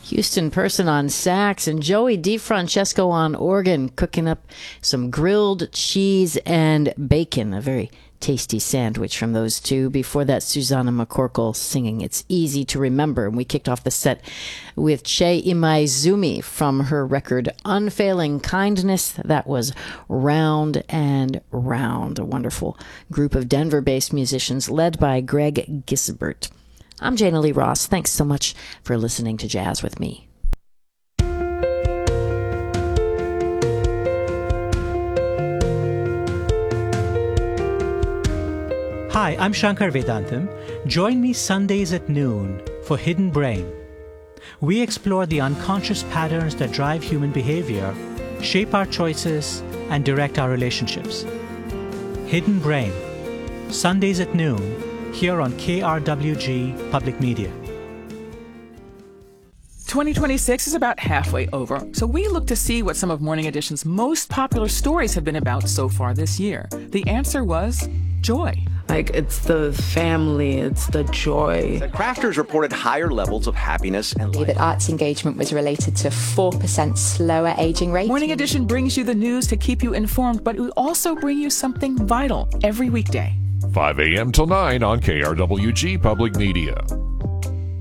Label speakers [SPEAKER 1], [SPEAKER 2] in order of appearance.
[SPEAKER 1] Houston Person on sax, and Joey DeFrancesco on organ, cooking up some grilled cheese and bacon, a very tasty sandwich from those two. Before that, Susanna McCorkle singing It's Easy to Remember. And we kicked off the set with Che Imaizumi from her record Unfailing Kindness. That was Round and Round, a wonderful group of Denver-based musicians led by Greg Gisbert. I'm Jana Lee Ross. Thanks so much for listening to Jazz with me.
[SPEAKER 2] Hi, I'm Shankar Vedantam. Join me Sundays at noon for Hidden Brain. We explore the unconscious patterns that drive human behavior, shape our choices, and direct our relationships. Hidden Brain, Sundays at noon, here on KRWG Public Media.
[SPEAKER 3] 2026 is about halfway over, so we look to see what some of Morning Edition's most popular stories have been about so far this year. The answer was joy.
[SPEAKER 4] Like, it's the family, it's the joy.
[SPEAKER 5] The crafters reported higher levels of happiness and life.
[SPEAKER 6] That arts engagement was related to 4% slower aging rate.
[SPEAKER 3] Morning Edition brings you the news to keep you informed, but we also bring you something vital every weekday.
[SPEAKER 7] 5 a.m. till 9 on KRWG Public Media.